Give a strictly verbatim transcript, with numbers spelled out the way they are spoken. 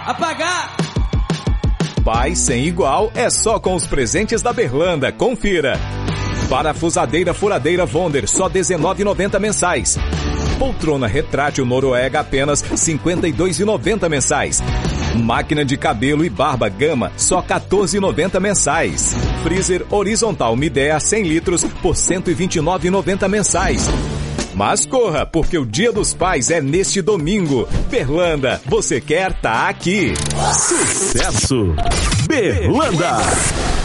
Apagar! Pai sem igual é só com os presentes da Berlanda. Confira. Parafusadeira furadeira Wonder, só dezenove reais e noventa mensais. Poltrona retrátil Noruega, apenas cinquenta e dois reais e noventa mensais. Máquina de cabelo e barba Gama, só quatorze reais e noventa mensais. Freezer horizontal Midea cem litros por cento e vinte e nove reais e noventa mensais. Mas corra, porque o Dia dos Pais é neste domingo. Berlanda, você quer tá aqui. Sucesso! Berlanda!